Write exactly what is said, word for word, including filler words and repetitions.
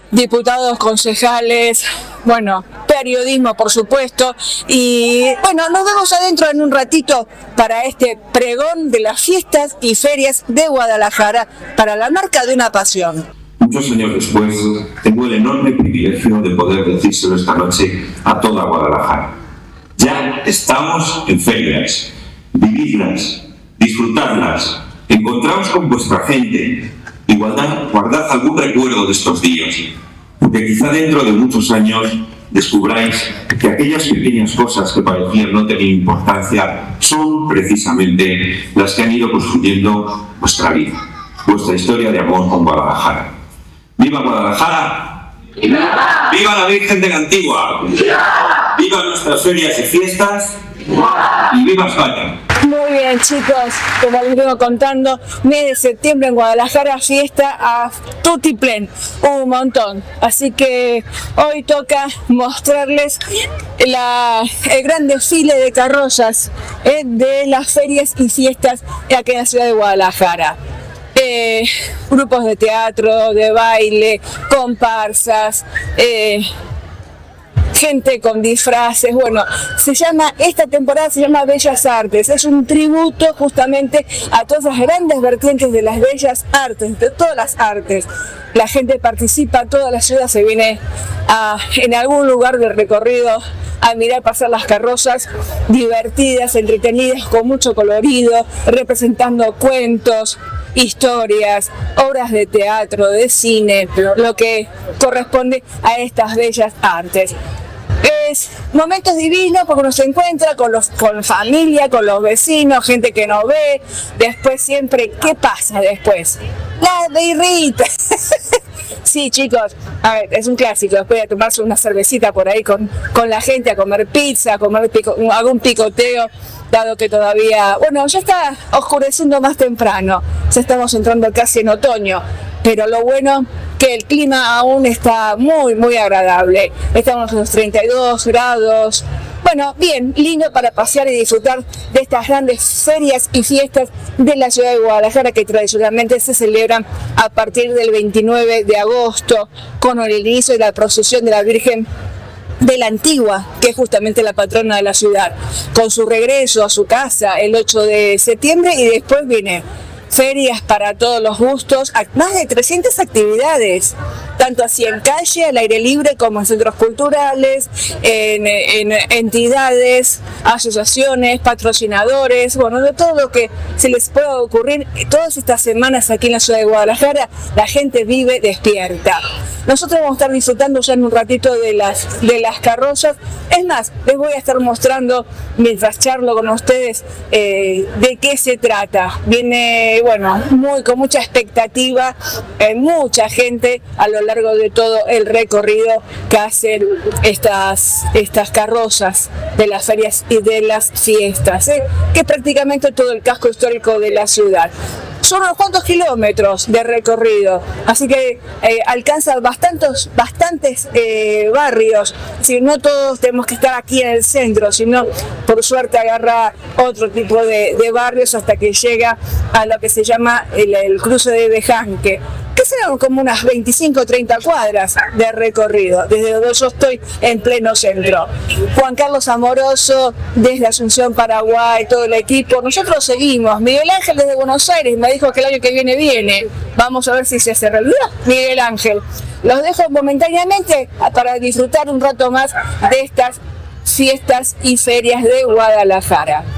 diputados, concejales, bueno, periodismo por supuesto, y bueno, nos vemos adentro en un ratito para este pregón de las fiestas y ferias de Guadalajara para la marca de una pasión. Muchos años después, tengo el enorme privilegio de poder decírselo esta noche a toda Guadalajara. Ya estamos en ferias, vividlas, disfrutadlas, encontraos con vuestra gente y guardad, guardad algún recuerdo de estos días, porque quizá dentro de muchos años descubráis que aquellas pequeñas cosas que parecían no tener importancia son precisamente las que han ido construyendo vuestra vida, vuestra historia de amor con Guadalajara. ¡Viva Guadalajara! ¡Viva! ¡Viva la Virgen de la Antigua! ¡Viva! ¡Viva nuestras ferias y fiestas! ¡Viva! ¡Y viva España! Muy bien, chicos, como les vengo contando, mes de septiembre en Guadalajara, fiesta a tutiplén, un montón. Así que hoy toca mostrarles la, el gran desfile de carrozas eh, de las ferias y fiestas aquí en la ciudad de Guadalajara. Eh, grupos de teatro, de baile, comparsas, eh, gente con disfraces. Bueno, se llama, esta temporada se llama Bellas Artes, es un tributo justamente a todas las grandes vertientes de las bellas artes, de todas las artes. La gente participa, toda la ciudad se viene a, en algún lugar del recorrido a mirar pasar las carrozas divertidas, entretenidas, con mucho colorido, representando cuentos, historias, obras de teatro, de cine, lo que corresponde a estas bellas artes. Es momentos divinos porque uno se encuentra con los con familia, con los vecinos, gente que no ve. Después siempre, ¿qué pasa después? La birrita. Sí, chicos, a ver, es un clásico. Después de tomarse una cervecita por ahí con, con la gente, a comer pizza, a comer pico, algún picoteo, dado que todavía, bueno, ya está oscureciendo más temprano, ya estamos entrando casi en otoño, pero lo bueno que el clima aún está muy, muy agradable. Estamos en los treinta y dos grados. Bueno, bien, lindo para pasear y disfrutar de estas grandes ferias y fiestas de la ciudad de Guadalajara que tradicionalmente se celebran a partir del veintinueve de agosto con el inicio de la procesión de la Virgen de la Antigua, que es justamente la patrona de la ciudad, con su regreso a su casa el ocho de septiembre, y después viene ferias para todos los gustos, más de trescientas actividades, tanto así en calle, al aire libre, como en centros culturales, en, en entidades, asociaciones, patrocinadores, bueno, de todo lo que se les pueda ocurrir. Todas estas semanas aquí en la ciudad de Guadalajara, la gente vive despierta. Nosotros vamos a estar disfrutando ya en un ratito de las, de las carrozas. Es más, les voy a estar mostrando, mientras charlo con ustedes, eh, de qué se trata. Viene, bueno, muy, con mucha expectativa, eh, mucha gente a lo largo de todo el recorrido que hacen estas, estas carrozas de las ferias y de las fiestas, ¿eh? Que es prácticamente todo el casco histórico de la ciudad. Son unos cuantos kilómetros de recorrido, así que eh, alcanza bastantes, bastantes eh, barrios. Si no todos tenemos que estar aquí en el centro, sino por suerte agarra otro tipo de, de barrios hasta que llega a lo que se llama el, el cruce de Bejanque, que serán como unas veinticinco o treinta cuadras de recorrido, desde donde yo estoy en pleno centro. Juan Carlos Amoroso, desde Asunción, Paraguay, todo el equipo, nosotros seguimos. Miguel Ángel desde Buenos Aires me dijo que el año que viene viene. Vamos a ver si se hace realidad, Miguel Ángel. Los dejo momentáneamente para disfrutar un rato más de estas fiestas y ferias de Guadalajara.